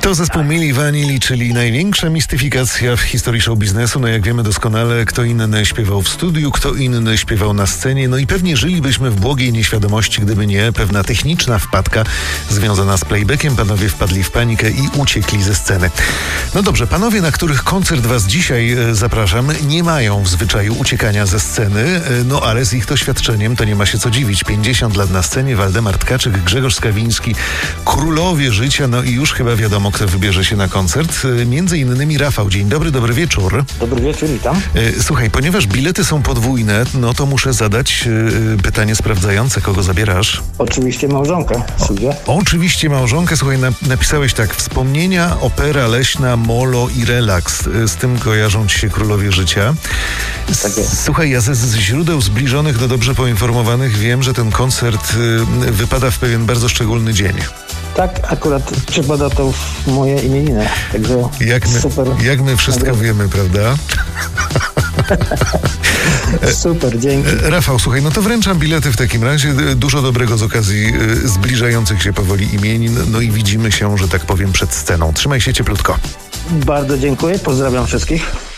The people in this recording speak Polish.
To zespół Milli Vanilli, czyli największa mistyfikacja w historii show biznesu. No jak wiemy doskonale, kto inny śpiewał w studiu, kto inny śpiewał na scenie. No i pewnie żylibyśmy w błogiej nieświadomości, gdyby nie pewna techniczna wpadka związana z playbackiem. Panowie wpadli w panikę i uciekli ze sceny. No dobrze, panowie, na których koncert was dzisiaj zapraszam, nie mają w zwyczaju uciekania ze sceny, no ale z ich doświadczeniem to nie ma się co dziwić. 50 lat na scenie, Waldemar Tkaczyk, Grzegorz Skawiński, królowie życia, no i już chyba wiadomo, kto wybierze się na koncert. Między innymi Rafał. Dzień dobry, dobry wieczór. Dobry wieczór, witam. Słuchaj, ponieważ bilety są podwójne, no to muszę zadać pytanie sprawdzające, kogo zabierasz. Oczywiście małżonkę sobie. Oczywiście małżonkę. Słuchaj, napisałeś tak: wspomnienia, opera leśna, molo i relaks. Z tym kojarzą ci się królowie życia. Tak jest. Słuchaj, ja ze źródeł zbliżonych do dobrze poinformowanych wiem, że ten koncert wypada w pewien bardzo szczególny dzień. Tak, akurat przypada to w moje imieniny. Także super. Jak my wszystko wiemy, prawda? Super, dzięki. Rafał, słuchaj, no to wręczam bilety w takim razie. Dużo dobrego z okazji zbliżających się powoli imienin. No i widzimy się, że tak powiem, przed sceną. Trzymaj się cieplutko. Bardzo dziękuję, pozdrawiam wszystkich.